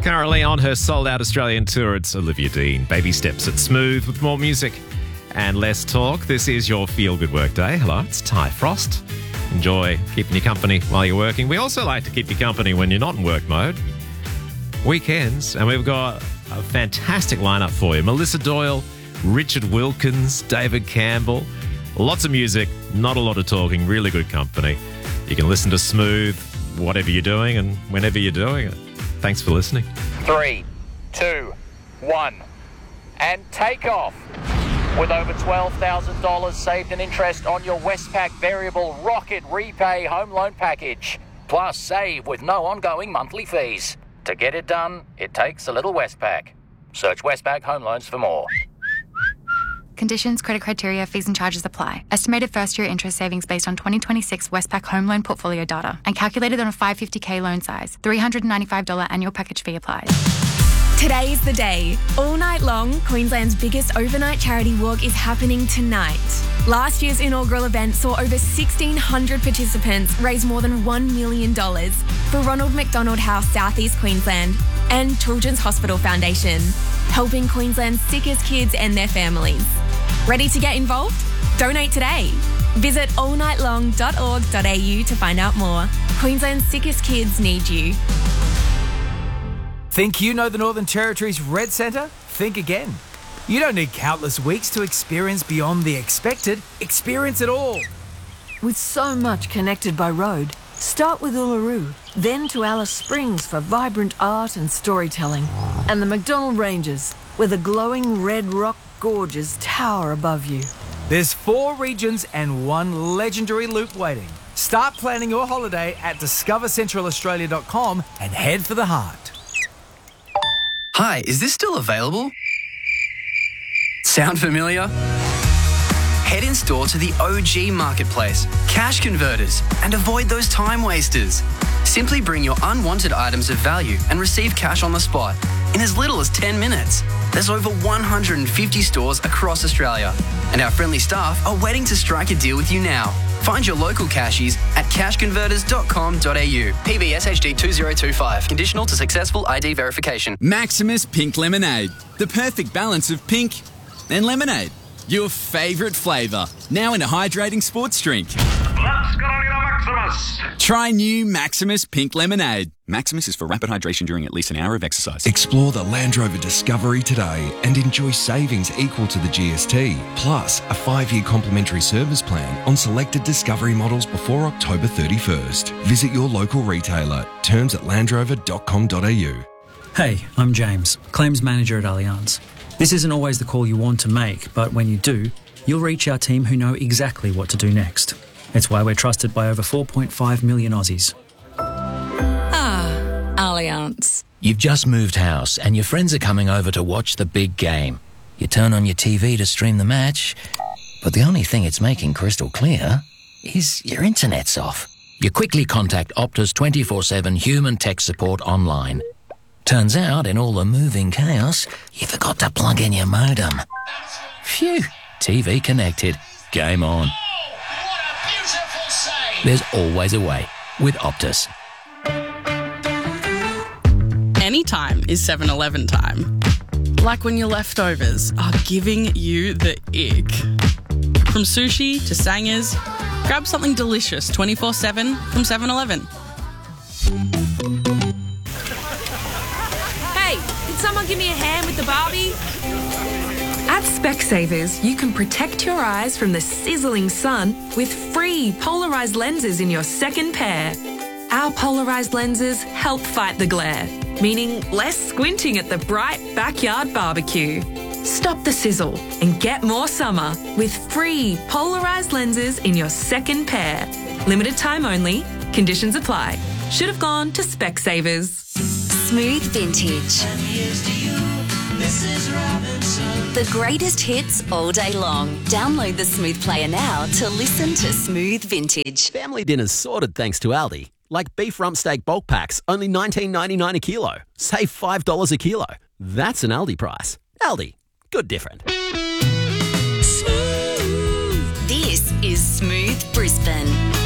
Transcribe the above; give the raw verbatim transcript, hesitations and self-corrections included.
Currently on her sold-out Australian tour, it's Olivia Dean. Baby steps at Smooth with more music and less talk. This is your feel-good work day. Hello, it's Ty Frost. Enjoy keeping you company while you're working. We also like to keep you company when you're not in work mode. Weekends, and we've got a fantastic lineup for you. Melissa Doyle, Richard Wilkins, David Campbell. Lots of music, not a lot of talking, really good company. You can listen to Smooth whatever you're doing and whenever you're doing it. Thanks for listening. Three, two, one, and take off. With over twelve thousand dollars saved in interest on your Westpac Variable Rocket Repay Home Loan Package. Plus save with no ongoing monthly fees. To get it done, it takes a little Westpac. Search Westpac Home Loans for more. Conditions, credit criteria, fees and charges apply. Estimated first-year interest savings based on twenty twenty-six Westpac home loan portfolio data and calculated on a five hundred fifty thousand loan size. three hundred ninety-five dollars annual package fee applies. Today's the day. All night long, Queensland's biggest overnight charity walk is happening tonight. Last year's inaugural event saw over sixteen hundred participants raise more than one million dollars for Ronald McDonald House South East Queensland and Children's Hospital Foundation, helping Queensland's sickest kids and their families. Ready to get involved? Donate today. Visit all night long dot org dot a u to find out more. Queensland's sickest kids need you. Think you know the Northern Territory's Red Centre? Think again. You don't need countless weeks to experience beyond the expected. Experience it all. With so much connected by road, start with Uluru, then to Alice Springs for vibrant art and storytelling, and the Macdonald Ranges, where the glowing red rock gorges tower above you. There's four regions and one legendary loop waiting. Start planning your holiday at discover central australia dot com and head for the heart. Hi, is this still available? Sound familiar? Head in store to the O G Marketplace, Cash Converters, and avoid those time wasters. Simply bring your unwanted items of value and receive cash on the spot in as little as ten minutes. There's over one hundred fifty stores across Australia, and our friendly staff are waiting to strike a deal with you now. Find your local cashies at cash converters dot com dot a u. P B S H D two zero two five. Conditional to successful I D verification. Maximus Pink Lemonade. The perfect balance of pink and lemonade. Your favourite flavour. Now in a hydrating sports drink. Let's get on your Maximus. Try new Maximus Pink Lemonade. Maximus is for rapid hydration during at least an hour of exercise. Explore the Land Rover Discovery today and enjoy savings equal to the G S T, plus a five-year complimentary service plan on selected Discovery models before October thirty-first. Visit your local retailer. Terms at land rover dot com dot a u. Hey, I'm James, Claims Manager at Allianz. This isn't always the call you want to make, but when you do, you'll reach our team who know exactly what to do next. It's why we're trusted by over four point five million Aussies. Ah, Allianz. You've just moved house and your friends are coming over to watch the big game. You turn on your T V to stream the match, but the only thing it's making crystal clear is your internet's off. You quickly contact Optus twenty-four seven human tech support online. Turns out, in all the moving chaos, you forgot to plug in your modem. Phew, T V connected. Game on. There's always a way with Optus. Anytime is seven eleven time. Like when your leftovers are giving you the ick. From sushi to sangers, grab something delicious twenty-four seven from seven eleven. Hey, can someone give me a hand with the Barbie? At Specsavers, you can protect your eyes from the sizzling sun with free polarised lenses in your second pair. Our polarised lenses help fight the glare, meaning less squinting at the bright backyard barbecue. Stop the sizzle and get more summer with free polarised lenses in your second pair. Limited time only. Conditions apply. Should have gone to Specsavers. Smooth Vintage. The greatest hits all day long. Download the Smooth Player now to listen to Smooth Vintage. Family dinners sorted thanks to Aldi. Like beef rump steak bulk packs, only nineteen ninety-nine a kilo. Save five dollars a kilo. That's an Aldi price. Aldi. Good different.